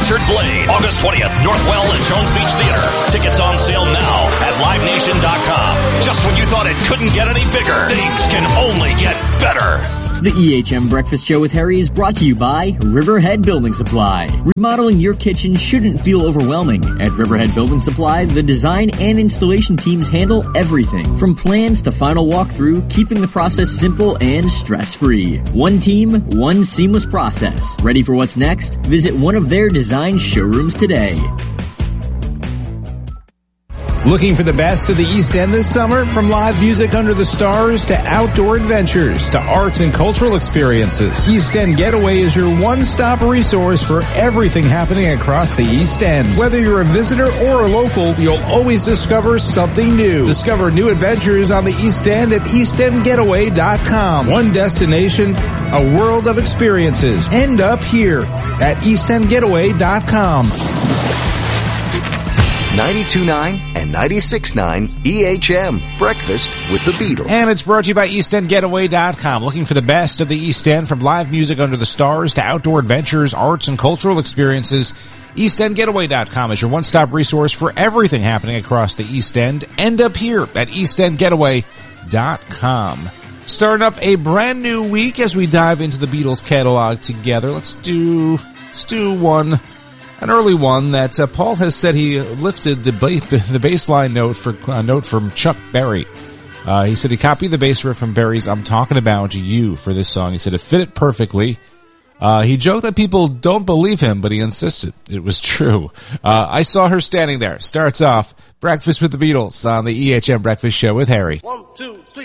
Richard Blade. August 20th, Northwell and Jones Beach Theater. Tickets on sale now at LiveNation.com. Just when you thought it couldn't get any bigger, things can only get better. The EHM Breakfast Show with Harry is brought to you by Riverhead Building Supply. Remodeling your kitchen shouldn't feel overwhelming. At Riverhead Building Supply, the design and installation teams handle everything from plans to final walkthrough, keeping the process simple and stress-free. One team, one seamless process. Ready for what's next? Visit one of their design showrooms today. Looking for the best of the East End this summer? From live music under the stars to outdoor adventures to arts and cultural experiences, East End Getaway is your one-stop resource for everything happening across the East End. Whether you're a visitor or a local, you'll always discover something new. Discover new adventures on the East End at EastEndGetaway.com. One destination, a world of experiences. End up here at EastEndGetaway.com. 92.9 and 96.9 EHM. Breakfast with the Beatles. And it's brought to you by EastEndGetaway.com. Looking for the best of the East End, from live music under the stars to outdoor adventures, arts, and cultural experiences. EastEndGetaway.com is your one-stop resource for everything happening across the East End. End up here at EastEndGetaway.com. Starting up a brand new week as we dive into the Beatles catalog together. Let's do an early one that Paul has said he lifted the bass line note from Chuck Berry. He said he copied the bass riff from Berry's "I'm Talking About You" for this song. He said it fit it perfectly. He joked that people don't believe him, but he insisted it was true. I saw her standing there. Starts off Breakfast with the Beatles on the EHM Breakfast Show with Harry. 1, 2, 3.